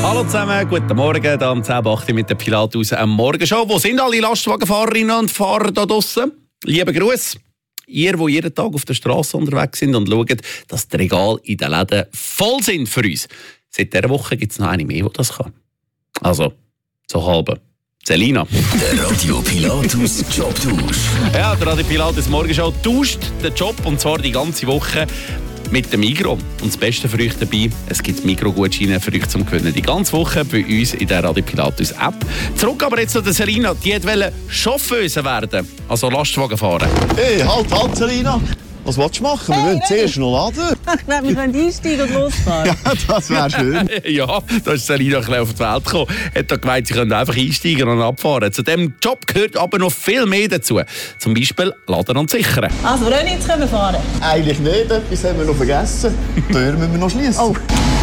Hallo zusammen, guten Morgen, hier am 10.08 mit der Pilatus am Morgenshow. Wo sind alle Lastwagenfahrerinnen und Fahrer da draussen? Liebe Gruß. Ihr, die jeden Tag auf der Straße unterwegs sind und schaut, dass die Regale in den Läden voll sind für uns. Seit dieser Woche gibt es noch eine mehr, die das kann. Also, so halbe. Selina. Der Radio Pilatus Jobtausch. Ja, der Radio Pilatus Morgenshow tauscht den Job, und zwar die ganze Woche mit dem Migros. Und das Beste für euch dabei, es gibt Migros-Gutscheine für euch zum Gewinnen. Die ganze Woche bei uns in der Radio Pilatus App. Zurück aber jetzt zu der Selina. Die wollte Chauffeuse werden, also Lastwagen fahren. Hey, halt, Selina. Was willst du machen? Wir müssen zuerst noch laden. Ich glaube, wir können einsteigen und losfahren. Ja, das wäre schön. Ja, da ist Selina ein bisschen auf die Welt gekommen. Hat da gemeint, sie können einfach einsteigen und abfahren. Zu diesem Job gehört aber noch viel mehr dazu. Zum Beispiel laden und sichern. Also, wollen wir jetzt fahren? Eigentlich nicht, etwas haben wir noch vergessen. Die Tür müssen wir noch schließen. Oh.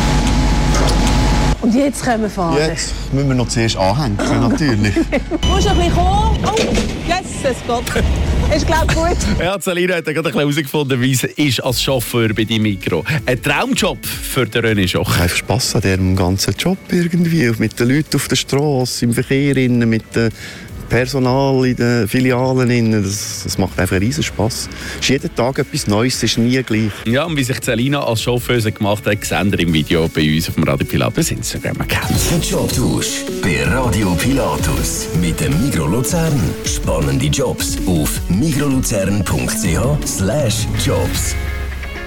Und jetzt können wir fahren? Jetzt müssen wir noch zuerst anhängen, natürlich. Du musst ein bisschen kommen. Oh, Jesus Gott. Ist, glaube ich, gut. Ja, Selina hat gerade herausgefunden, wie es ist als Chauffeur bei deinem Migros. Ein Traumjob für den René Schoch. Ich habe einfach Spass an diesem ganzen Job irgendwie. Mit den Leuten auf der Straße, im Verkehr, mit dem Personal in den Filialen. Das macht einfach einen riesen Spass. Es ist jeden Tag etwas Neues, es ist nie gleich. Ja, und wie sich Selina als Chauffeuse gemacht hat, sehen wir im Video bei uns auf dem Radio Pilatus Instagram-Account. Der Jobtausch bei Radio Pilatus. Mit dem Migros Luzern. Spannende Jobs auf migroluzern.ch/jobs.